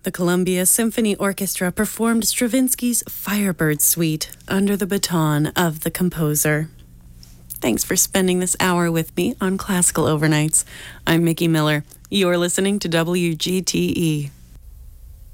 The Columbia Symphony Orchestra performed Stravinsky's Firebird Suite under the baton of the composer. Thanks for spending this hour with me on Classical Overnights. I'm Mickey Miller. You're listening to WGTE.